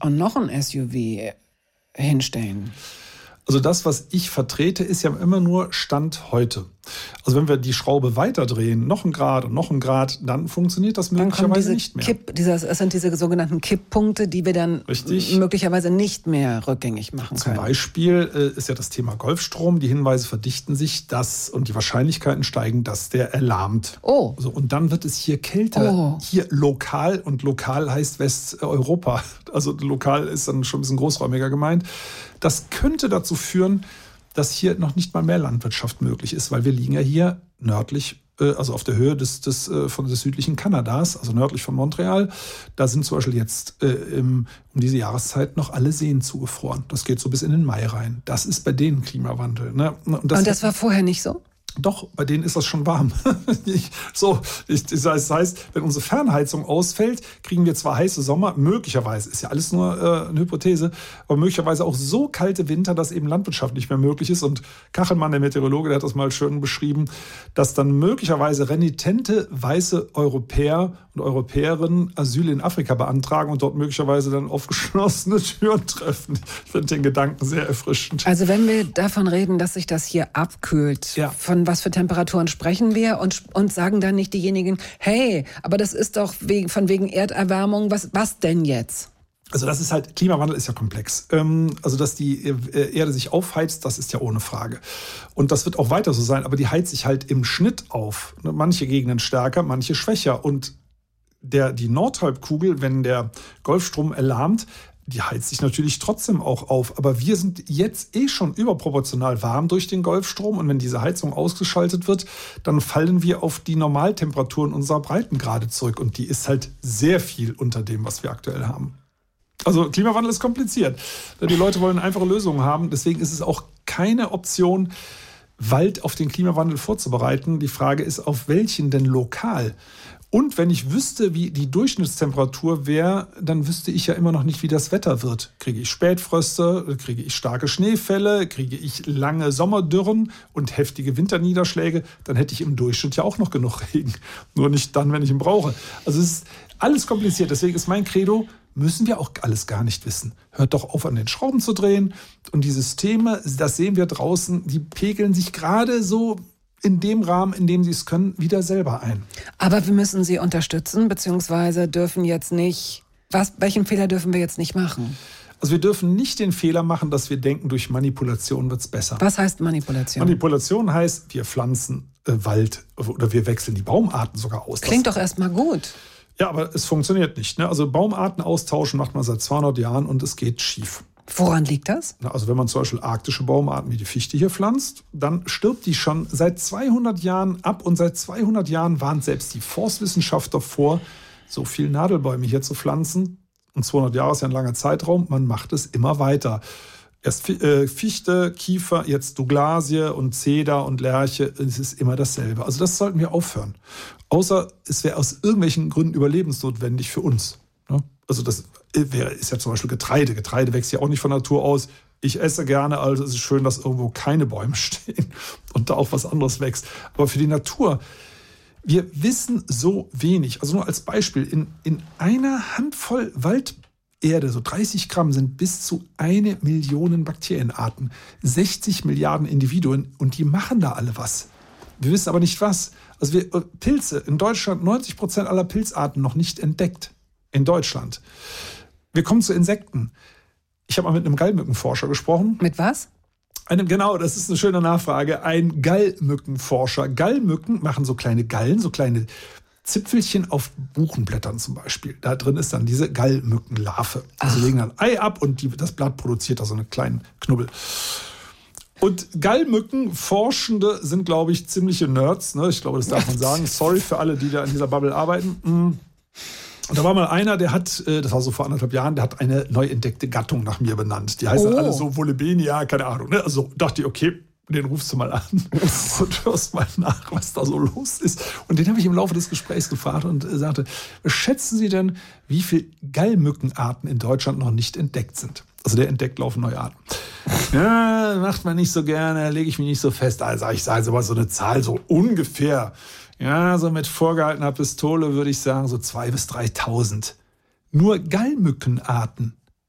und noch ein SUV hinstellen? Also das, was ich vertrete, ist ja immer nur Stand heute. Also wenn wir die Schraube weiterdrehen, noch 1 Grad und noch 1 Grad, dann funktioniert das möglicherweise nicht mehr. Es sind diese sogenannten Kipppunkte, die wir dann möglicherweise nicht mehr rückgängig machen können. Zum Beispiel ist ja das Thema Golfstrom. Die Hinweise verdichten sich, und die Wahrscheinlichkeiten steigen, dass der erlahmt. Oh. So, und dann wird es hier kälter. Oh. Hier lokal, und lokal heißt Westeuropa. Also lokal ist dann schon ein bisschen großräumiger gemeint. Das könnte dazu führen, dass hier noch nicht mal mehr Landwirtschaft möglich ist, weil wir liegen ja hier nördlich, also auf der Höhe des südlichen Kanadas, also nördlich von Montreal. Da sind zum Beispiel jetzt um diese Jahreszeit noch alle Seen zugefroren. Das geht so bis in den Mai rein. Das ist bei denen Klimawandel. Ne? Und das war vorher nicht so? Doch, bei denen ist das schon warm. Das heißt, wenn unsere Fernheizung ausfällt, kriegen wir zwar heiße Sommer, möglicherweise, ist ja alles nur eine Hypothese, aber möglicherweise auch so kalte Winter, dass eben Landwirtschaft nicht mehr möglich ist. Und Kachelmann, der Meteorologe, der hat das mal schön beschrieben, dass dann möglicherweise renitente weiße Europäer und Europäerinnen Asyl in Afrika beantragen und dort möglicherweise dann auf geschlossene Türen treffen. Ich finde den Gedanken sehr erfrischend. Also wenn wir davon reden, dass sich das hier abkühlt, ja. Von was für Temperaturen sprechen wir und sagen dann nicht diejenigen, hey, aber das ist doch von wegen Erderwärmung, was denn jetzt? Also das ist halt, Klimawandel ist ja komplex. Also dass die Erde sich aufheizt, das ist ja ohne Frage. Und das wird auch weiter so sein, aber die heizt sich halt im Schnitt auf. Manche Gegenden stärker, manche schwächer. Und die Nordhalbkugel, wenn der Golfstrom erlahmt, die heizt sich natürlich trotzdem auch auf. Aber wir sind jetzt schon überproportional warm durch den Golfstrom. Und wenn diese Heizung ausgeschaltet wird, dann fallen wir auf die Normaltemperaturen unserer Breitengrade zurück. Und die ist halt sehr viel unter dem, was wir aktuell haben. Also Klimawandel ist kompliziert. Die Leute wollen einfache Lösungen haben. Deswegen ist es auch keine Option, Wald auf den Klimawandel vorzubereiten. Die Frage ist, auf welchen denn lokal? Und wenn ich wüsste, wie die Durchschnittstemperatur wäre, dann wüsste ich ja immer noch nicht, wie das Wetter wird. Kriege ich Spätfröste, kriege ich starke Schneefälle, kriege ich lange Sommerdürren und heftige Winterniederschläge, dann hätte ich im Durchschnitt ja auch noch genug Regen. Nur nicht dann, wenn ich ihn brauche. Also es ist alles kompliziert. Deswegen ist mein Credo, müssen wir auch alles gar nicht wissen. Hört doch auf, an den Schrauben zu drehen. Und die Systeme, das sehen wir draußen, die pegeln sich gerade so in dem Rahmen, in dem sie es können, wieder selber ein. Aber wir müssen sie unterstützen, beziehungsweise dürfen jetzt nicht... Welchen Fehler dürfen wir jetzt nicht machen? Also wir dürfen nicht den Fehler machen, dass wir denken, durch Manipulation wird es besser. Was heißt Manipulation? Manipulation heißt, wir pflanzen Wald oder wir wechseln die Baumarten sogar aus. Klingt doch erstmal gut. Ja, aber es funktioniert nicht. Ne? Also Baumarten austauschen macht man seit 200 Jahren und es geht schief. Woran liegt das? Also wenn man zum Beispiel arktische Baumarten wie die Fichte hier pflanzt, dann stirbt die schon seit 200 Jahren ab. Und seit 200 Jahren warnt selbst die Forstwissenschaft davor, so viel Nadelbäume hier zu pflanzen. Und 200 Jahre ist ja ein langer Zeitraum. Man macht es immer weiter. Erst Fichte, Kiefer, jetzt Douglasie und Zeder und Lärche. Es ist immer dasselbe. Also das sollten wir aufhören. Außer es wäre aus irgendwelchen Gründen überlebensnotwendig für uns. Also das ist ja zum Beispiel Getreide. Getreide wächst ja auch nicht von Natur aus. Ich esse gerne, also es ist schön, dass irgendwo keine Bäume stehen und da auch was anderes wächst. Aber für die Natur, wir wissen so wenig. Also nur als Beispiel, in einer Handvoll Walderde, so 30 Gramm, sind bis zu 1 Million Bakterienarten, 60 Milliarden Individuen und die machen da alle was. Wir wissen aber nicht was. Also Pilze, in Deutschland 90% aller Pilzarten noch nicht entdeckt. In Deutschland. Wir kommen zu Insekten. Ich habe mal mit einem Gallmückenforscher gesprochen. Mit was? Genau, das ist eine schöne Nachfrage. Ein Gallmückenforscher. Gallmücken machen so kleine Gallen, so kleine Zipfelchen auf Buchenblättern zum Beispiel. Da drin ist dann diese Gallmückenlarve. Also legen dann ein Ei ab und das Blatt produziert da so einen kleinen Knubbel. Und Gallmückenforschende sind, glaube ich, ziemliche Nerds. Ne? Ich glaube, das darf man sagen. Sorry für alle, die da in dieser Bubble arbeiten. Und da war mal einer, der hat, das war so vor 1,5 Jahren, der hat eine neu entdeckte Gattung nach mir benannt. Die heißen alle so Volebenia, keine Ahnung. Ne? Also dachte ich, okay, den rufst du mal an und hörst mal nach, was da so los ist. Und den habe ich im Laufe des Gesprächs gefragt und sagte, was schätzen Sie denn, wie viele Gallmückenarten in Deutschland noch nicht entdeckt sind? Also der entdeckt laufend neue Arten. Ja, macht man nicht so gerne, lege ich mich nicht so fest. Also ich sage aber so eine Zahl, so ungefähr. Ja, so mit vorgehaltener Pistole würde ich sagen, so 2.000 bis 3.000. Nur Gallmückenarten.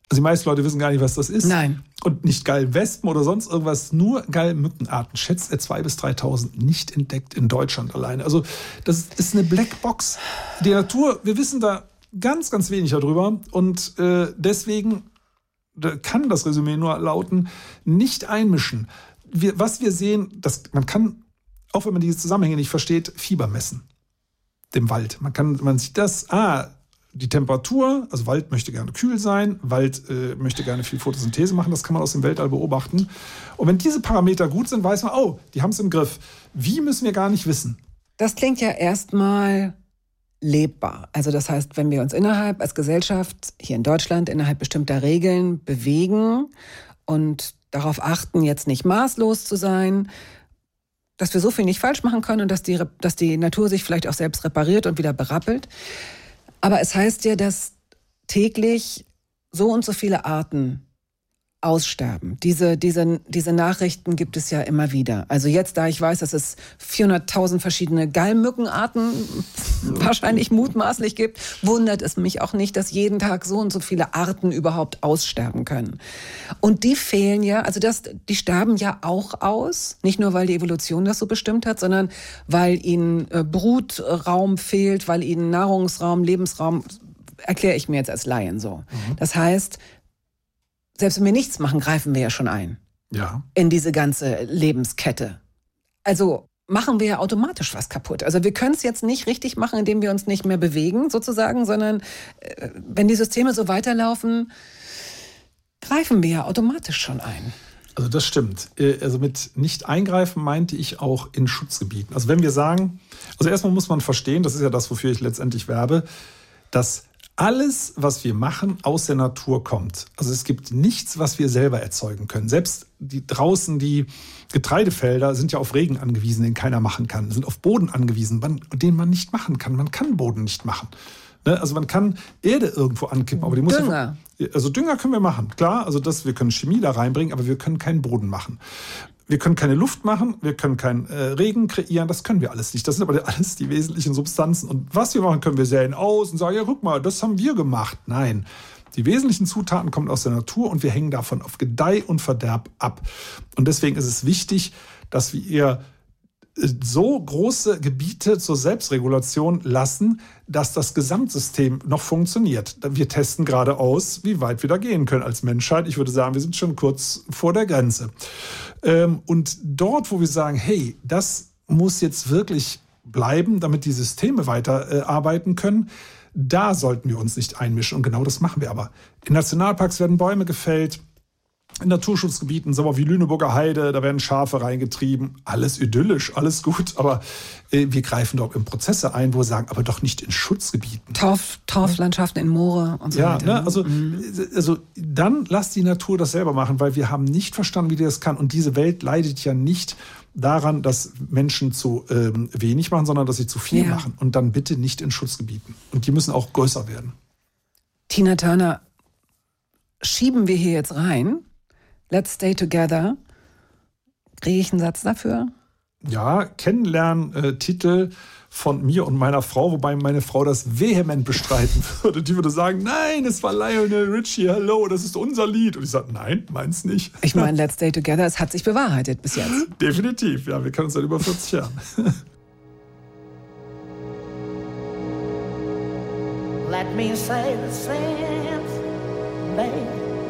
Also die meisten Leute wissen gar nicht, was das ist. Nein. Und nicht Gallenwespen oder sonst irgendwas, nur Gallenmückenarten. Schätzt 2.000 bis 3.000 nicht entdeckt in Deutschland alleine. Also das ist eine Blackbox. Die Natur, wir wissen da ganz, ganz wenig darüber. Und deswegen kann das Resümee nur lauten, nicht einmischen. Was wir sehen, man kann, auch wenn man diese Zusammenhänge nicht versteht, Fieber messen. Dem Wald. Man sieht das, die Temperatur, also Wald möchte gerne kühl sein, Wald möchte gerne viel Photosynthese machen, das kann man aus dem Weltall beobachten. Und wenn diese Parameter gut sind, weiß man, die haben es im Griff. Wie, müssen wir gar nicht wissen. Das klingt ja erstmal lebbar. Also das heißt, wenn wir uns innerhalb als Gesellschaft hier in Deutschland innerhalb bestimmter Regeln bewegen und darauf achten, jetzt nicht maßlos zu sein, dass wir so viel nicht falsch machen können und dass die Natur sich vielleicht auch selbst repariert und wieder berappelt. Aber es heißt ja, dass täglich so und so viele Arten aussterben. Diese Nachrichten gibt es ja immer wieder. Also jetzt, da ich weiß, dass es 400.000 verschiedene Gallenmückenarten wahrscheinlich mutmaßlich gibt, wundert es mich auch nicht, dass jeden Tag so und so viele Arten überhaupt aussterben können. Und die fehlen ja, also die sterben ja auch aus, nicht nur, weil die Evolution das so bestimmt hat, sondern weil ihnen Brutraum fehlt, weil ihnen Nahrungsraum, Lebensraum, erkläre ich mir jetzt als Laien so. Das heißt, selbst wenn wir nichts machen, greifen wir ja schon ein. Ja. In diese ganze Lebenskette. Also machen wir ja automatisch was kaputt. Also wir können es jetzt nicht richtig machen, indem wir uns nicht mehr bewegen, sozusagen, sondern wenn die Systeme so weiterlaufen, greifen wir ja automatisch schon ein. Also das stimmt. Also mit nicht eingreifen meinte ich auch in Schutzgebieten. Also wenn wir sagen, also erstmal muss man verstehen, das ist ja das, wofür ich letztendlich werbe, dass alles, was wir machen, aus der Natur kommt. Also es gibt nichts, was wir selber erzeugen können. Selbst draußen die Getreidefelder sind ja auf Regen angewiesen, den keiner machen kann. Sind auf Boden angewiesen, den man nicht machen kann. Man kann Boden nicht machen. Also man kann Erde irgendwo ankippen, aber die muss Dünger. Also Dünger können wir machen, klar. Also wir können Chemie da reinbringen, aber wir können keinen Boden machen. Wir können keine Luft machen, wir können keinen Regen kreieren, das können wir alles nicht. Das sind aber alles die wesentlichen Substanzen. Und was wir machen, können wir säen aus und sagen, ja, guck mal, das haben wir gemacht. Nein, die wesentlichen Zutaten kommen aus der Natur und wir hängen davon auf Gedeih und Verderb ab. Und deswegen ist es wichtig, dass wir ihr so große Gebiete zur Selbstregulation lassen, dass das Gesamtsystem noch funktioniert. Wir testen gerade aus, wie weit wir da gehen können als Menschheit. Ich würde sagen, wir sind schon kurz vor der Grenze. Und dort, wo wir sagen, hey, das muss jetzt wirklich bleiben, damit die Systeme weiter arbeiten können, da sollten wir uns nicht einmischen. Und genau das machen wir aber. In Nationalparks werden Bäume gefällt. In Naturschutzgebieten, sagen wir wie Lüneburger Heide, da werden Schafe reingetrieben. Alles idyllisch, alles gut. Aber wir greifen dort in Prozesse ein, wo wir sagen, aber doch nicht in Schutzgebieten. Torflandschaften in Moore und so weiter. Ja, also dann lasst die Natur das selber machen, weil wir haben nicht verstanden, wie die das kann. Und diese Welt leidet ja nicht daran, dass Menschen zu wenig machen, sondern dass sie zu viel machen. Und dann bitte nicht in Schutzgebieten. Und die müssen auch größer werden. Tina Turner, schieben wir hier jetzt rein? Let's stay together. Kriege ich einen Satz dafür? Ja, Kennenlernen-Titel von mir und meiner Frau, wobei meine Frau das vehement bestreiten würde. Die würde sagen, nein, es war Lionel Richie, hello, das ist unser Lied. Und ich sage, nein, meins nicht. Ich meine, Let's Stay Together, es hat sich bewahrheitet bis jetzt. Definitiv, ja, wir kennen uns seit über 40 Jahren. Let me say the same, baby.